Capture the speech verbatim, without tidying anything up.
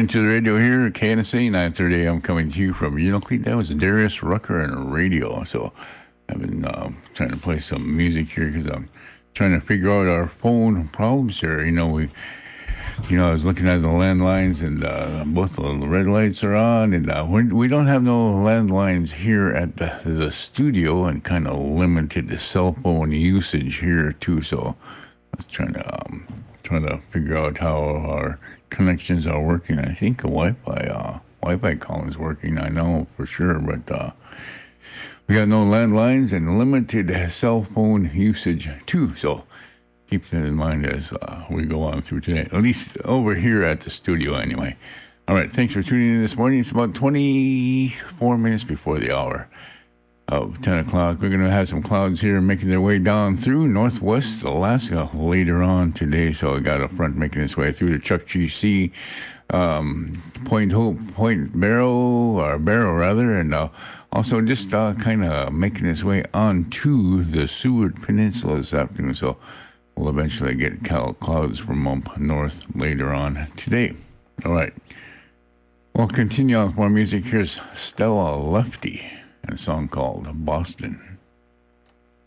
into the radio here at K N S A, nine thirty a.m. coming to you from Unalakleet. That was Darius Rucker and radio. So I've been uh, trying to play some music here because I'm trying to figure out our phone problems here. You know, we, you know, I was looking at the landlines and uh, both the red lights are on, and uh, we we don't have no landlines here at the, the studio, and kind of limited the cell phone usage here too. So I was trying to um, trying to figure out how our connections are working. I think a Wi-Fi uh, Wi-Fi calling is working. I know for sure, but uh, we got no landlines and limited cell phone usage too. So keep that in mind as uh, we go on through today, at least over here at the studio anyway. All right, thanks for tuning in this morning. It's about twenty-four minutes before the hour of ten o'clock. We're going to have some clouds here making their way down through northwest Alaska later on today. So we got a front making its way through the Chukchi Sea, um, Point Hope, Point Barrow, or Barrow rather, and uh, also just uh, kind of making its way onto the Seward Peninsula this afternoon. So we'll eventually get clouds from up north later on today. All right. We'll continue on with more music. Here's Stella Lefty and a song called Boston.